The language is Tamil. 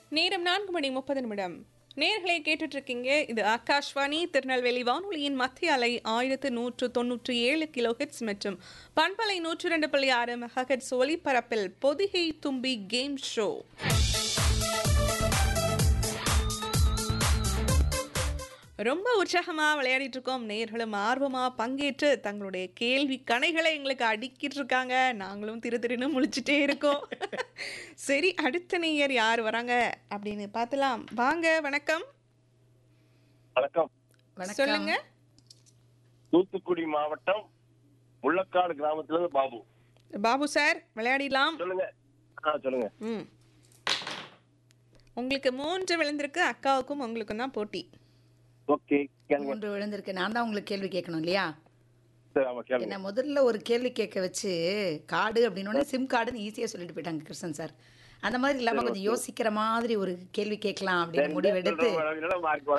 நேரம் 4:30 நேர்களை கேட்டுட்டு இருக்கீங்க. இது ஆகாஷ்வாணி திருநெல்வேலி வானொலியின் மத்திய அலை 1197 கிலோ ஹெட்ஸ் மற்றும் பண்பலை 102.6 மெகாஹெட்ஸ் ஒலிபரப்பில் பொதிகை தும்பி கேம் ஷோ. ரொம்ப உற்சாகமாக விளையாடிட்டு இருக்கோம். நேர்களும் ஆர்வமாக பங்கேற்று தங்களுடைய கேள்வி கணைகளை எங்களுக்கு அடுக்கிட்டு இருக்காங்க. நாங்களும் திரு முழிச்சிட்டே இருக்கோம். சரி, அடுத்த நேயர் யார் வராங்க அப்படின்னு பார்க்கலாம். வாங்க. வணக்கம். வணக்கம். சொல்லுங்க. தூத்துக்குடி மாவட்டம் முள்ளக்காடு கிராமத்துல இருந்து பாபு. பாபு சார், விளையாடிடலாம். சொல்லுங்க. சொல்லுங்க. உங்களுக்கு 3 விழுந்திருக்கு. அக்காவுக்கும் உங்களுக்கும் தான் போட்டி. ஓகே, கேளுங்க. 3 விழுந்திருக்கு. நான் தான் உங்களுக்கு கேள்வி கேட்கணும் இல்லையா? சரி, ஆமா, கேளுங்க. என்ன முதல்ல ஒரு கேள்வி கேட்க வச்சு கார்டு அப்படின்னோடனே சிம் கார்டுன்னு ஈஸியாக சொல்லிட்டு போயிட்டாங்க கிருஷ்ணன் சார். அந்த மாதிரி இல்லாமல் கொஞ்சம் யோசிக்கிற மாதிரி ஒரு கேள்வி கேட்கலாம் அப்படின்னு முடிவெடுத்து